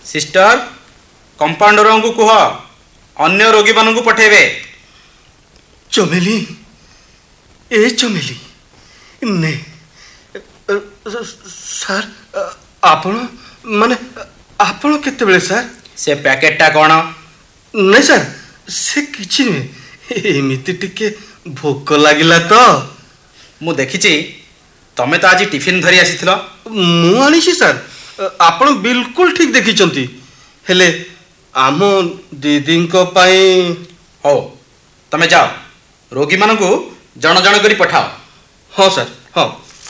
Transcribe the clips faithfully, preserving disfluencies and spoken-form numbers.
Sister compounder को कह अन्य रोगी मान पठेबे। चमेली ए चमेली ने सर आपण माने आपण केतेबेले सर से पैकेटटा कौन? नहीं सर से किछि नहीं एमिति टिके भोक लागिला तो मु देखिछि तमे तो आज टिफिन धरी आसीथिलो। मु आनिछि सर आपण बिल्कुल ठीक देखिचंती हेले आम दीदी को पाई हो तमे जाओ रोगी मान को जन जन करी पठाओ। हाँ सर हाँ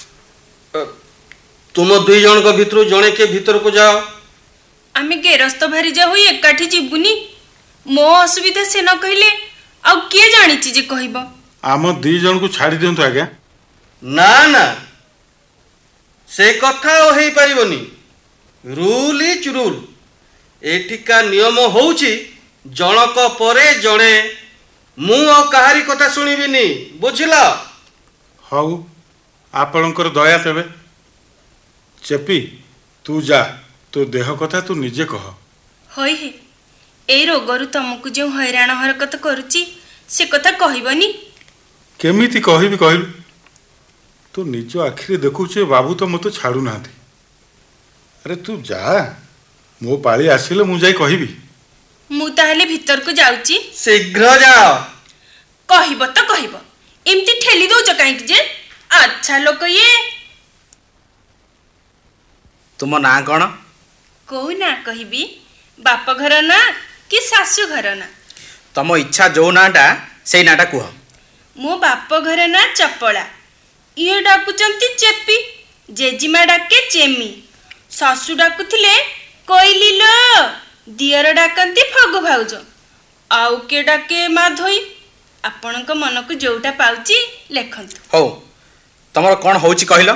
तुम दुई जन को भितर जणे के भीतर को जाओ। आमे गेरस्त भारी जा होई एकाठी जीवुनी मो असुविधा से न कहले आ के जानि छि जे कहबो। आम दुई जन को छाड़ी दियंतु आज्ञा। ना ना से कथा होई परिबनी रूल इज रूल एठिका नियम होउची जनक परे जणे मु आ कहारी कथा सुनिबिनी बुझिला। हौ आपणकर दया तेबे चेपी तू जा तो देह कथा तू निजे कह। होई हे ए रोगरु तुमको जो हैरान हरकत करूची से कथा कहबनी। केमिति कहबी कहलु तू निज आखिरे देखुचे बाबू तो मते छाड़ू नाथि। अरे तू जा मो पाली आसिले मु जाई कहबी। मु ताहले भीतर को जाउची। शीघ्र जाओ। कहबो तो कहबो एमती ठेली दो काई जे अच्छा लोक ये। तुम ना कौन? को ना कहबी बाप घर ना कि सासु घर ना? तम इच्छा जो नाटा से नाटा कह। मो बाप घर ना चपला ये डाकुचंती चेपी जेजिमा डाके चेमी सासु डाकुथिले कोइली लो दियर डाकंती फगु भाउज आउ के डाके माधोई। आपणक मन को जोटा पाउची लेखंतु। हो तमर कोन होउची कहलो?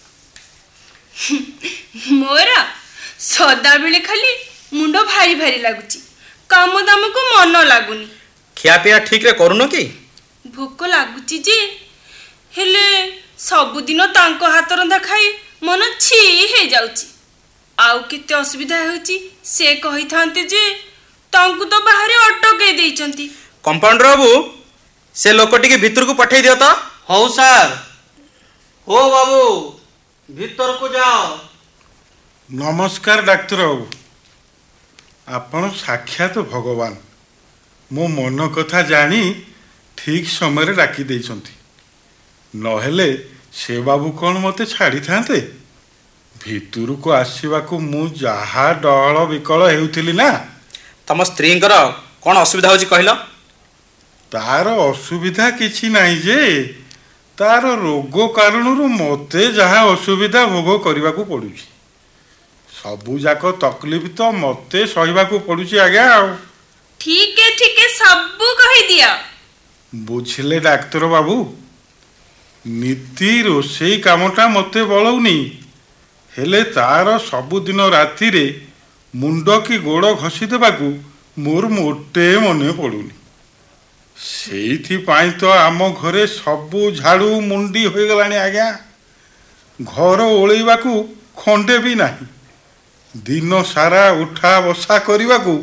मोरा सदा बेले खाली मुंडो भारी भारी लागुची काम दाम को मन लागुनी। खिया पिया ठीक रे करूनो कि? भोक लागुची जे हेले सबुदिन तांको हाथ रंधा खाई मन छी हे जाउची। आउ केते असुविधा होउची से कहि थांते जे तांको तो बाहरे अटके देइचंती। कंपाउंडर बाबू से लोकटी के भीतर को पठै दियो तो। हो सर हो बाबू भीतर को जाओ। नमस्कार डाक्तर बाबू आपण साक्षात भगवान मो मन कथा जानी ठीक समय डाकी देइछंती नहेले से बाबू कौन मते छाड़ी थांते भीतर को आसीबा को मु जहा डल विकल हेउथिली ना। तम स्त्री कौन असुविधा होची कहलो? तार असुविधा किछि नाही जे तार रोग कारण मते जहा असुविधा भोग करने को पड़ुछि सबू जाक तकलीफ तो मते सहिबा को पड़ुछि आज्ञा। ठीक है ठीक है सबू कहि दिया। बुझले डाक्तर बाबू नीति रोसई कामटा मते बलौनी हेले तार सबुदिन राति रे मुंड की गोड़ घसी देबाकू मोर मोटे मने पड़ुनी सेइथि पाई तो आम घरे सबू झाड़ू मुंडी हो गलानी आज्ञा। घर ओळैबाकू खंडे भी नाही दिन सारा उठा बसा करने को